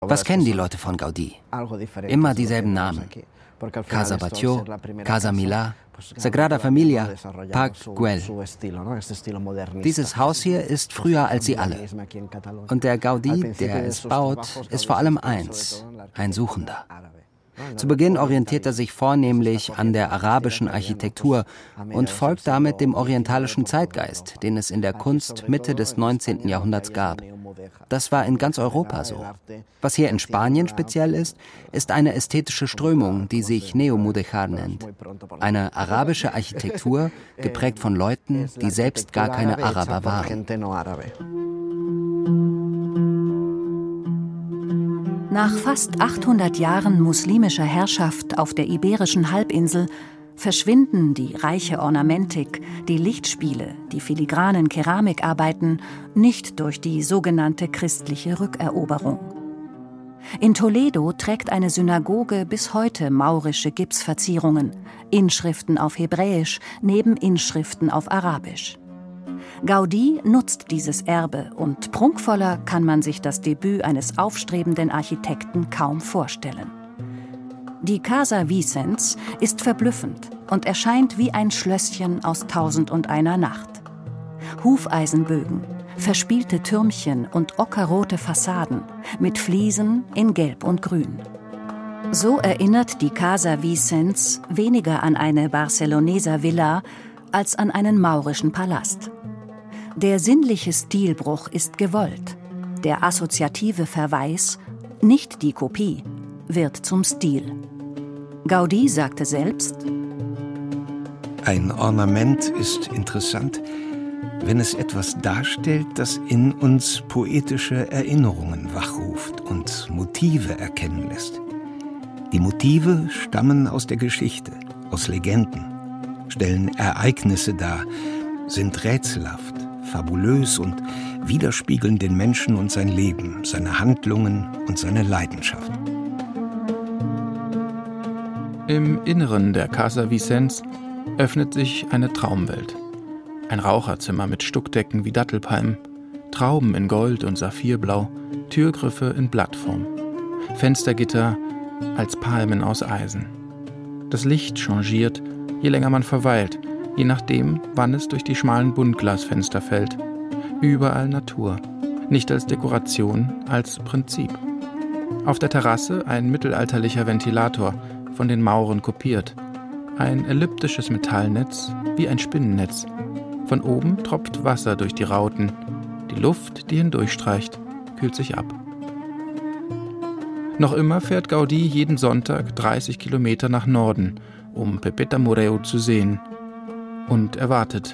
Was kennen die Leute von Gaudí? Immer dieselben Namen. Casa Batlló, Casa Milà, Sagrada Familia, Parc Güell. Dieses Haus hier ist früher als sie alle. Und der Gaudí, der es baut, ist vor allem eins: ein Suchender. Zu Beginn orientiert er sich vornehmlich an der arabischen Architektur und folgt damit dem orientalischen Zeitgeist, den es in der Kunst Mitte des 19. Jahrhunderts gab. Das war in ganz Europa so. Was hier in Spanien speziell ist, ist eine ästhetische Strömung, die sich Neomudéjar nennt. Eine arabische Architektur, geprägt von Leuten, die selbst gar keine Araber waren. Nach fast 800 Jahren muslimischer Herrschaft auf der Iberischen Halbinsel verschwinden die reiche Ornamentik, die Lichtspiele, die filigranen Keramikarbeiten nicht durch die sogenannte christliche Rückeroberung. In Toledo trägt eine Synagoge bis heute maurische Gipsverzierungen, Inschriften auf Hebräisch neben Inschriften auf Arabisch. Gaudí nutzt dieses Erbe und prunkvoller kann man sich das Debüt eines aufstrebenden Architekten kaum vorstellen. Die Casa Vicens ist verblüffend und erscheint wie ein Schlösschen aus 1001 Nacht. Hufeisenbögen, verspielte Türmchen und ockerrote Fassaden mit Fliesen in Gelb und Grün. So erinnert die Casa Vicens weniger an eine Barceloneser Villa als an einen maurischen Palast. Der sinnliche Stilbruch ist gewollt. Der assoziative Verweis, nicht die Kopie, wird zum Stil. Gaudí sagte selbst: Ein Ornament ist interessant, wenn es etwas darstellt, das in uns poetische Erinnerungen wachruft und Motive erkennen lässt. Die Motive stammen aus der Geschichte, aus Legenden, stellen Ereignisse dar, sind rätselhaft, fabulös und widerspiegeln den Menschen und sein Leben, seine Handlungen und seine Leidenschaft. Im Inneren der Casa Vicens öffnet sich eine Traumwelt. Ein Raucherzimmer mit Stuckdecken wie Dattelpalmen, Trauben in Gold und Saphirblau, Türgriffe in Blattform, Fenstergitter als Palmen aus Eisen. Das Licht changiert, je länger man verweilt, je nachdem, wann es durch die schmalen Buntglasfenster fällt. Überall Natur, nicht als Dekoration, als Prinzip. Auf der Terrasse ein mittelalterlicher Ventilator, von den Mauren kopiert. Ein elliptisches Metallnetz, wie ein Spinnennetz. Von oben tropft Wasser durch die Rauten. Die Luft, die hindurchstreicht, kühlt sich ab. Noch immer fährt Gaudí jeden Sonntag 30 Kilometer nach Norden, um Pepeta Moreu zu sehen. Und erwartet.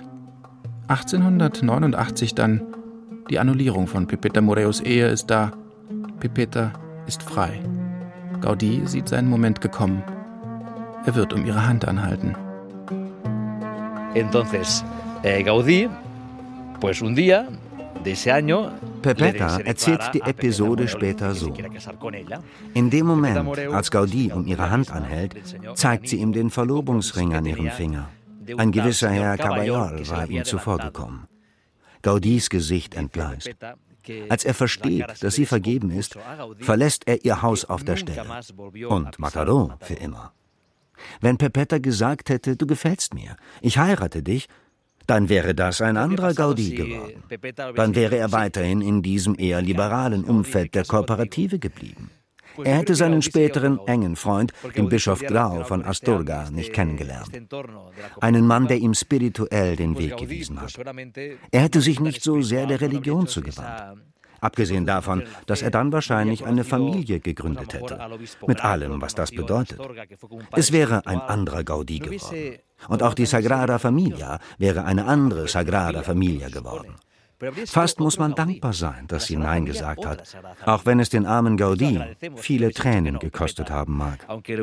1889 dann, die Annullierung von Pepeta Moreus Ehe ist da. Pepeta ist frei. Gaudí sieht seinen Moment gekommen. Er wird um ihre Hand anhalten. Entonces, Gaudí, pues un día de ese año. Pepeta erzählt die Episode später so. In dem Moment, als Gaudí um ihre Hand anhält, zeigt sie ihm den Verlobungsring an ihrem Finger. Ein gewisser Herr Caballol war ihm zuvorgekommen. Gaudís Gesicht entgleist. Als er versteht, dass sie vergeben ist, verlässt er ihr Haus auf der Stelle. Und Mataró für immer. Wenn Pepeta gesagt hätte, du gefällst mir, ich heirate dich, dann wäre das ein anderer Gaudí geworden. Dann wäre er weiterhin in diesem eher liberalen Umfeld der Kooperative geblieben. Er hätte seinen späteren engen Freund, den Bischof Grau von Astorga, nicht kennengelernt. Einen Mann, der ihm spirituell den Weg gewiesen hat. Er hätte sich nicht so sehr der Religion zugewandt. Abgesehen davon, dass er dann wahrscheinlich eine Familie gegründet hätte. Mit allem, was das bedeutet. Es wäre ein anderer Gaudí geworden. Und auch die Sagrada Familia wäre eine andere Sagrada Familia geworden. Fast muss man dankbar sein, dass sie Nein gesagt hat, auch wenn es den armen Gaudí viele Tränen gekostet haben mag.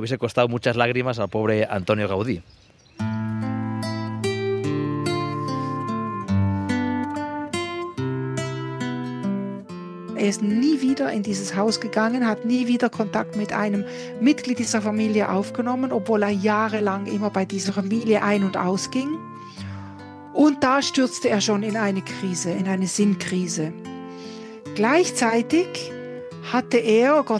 Er ist nie wieder in dieses Haus gegangen, hat nie wieder Kontakt mit einem Mitglied dieser Familie aufgenommen, obwohl er jahrelang immer bei dieser Familie ein- und ausging. Und da stürzte er schon in eine Krise, in eine Sinnkrise. Gleichzeitig hatte er, Gott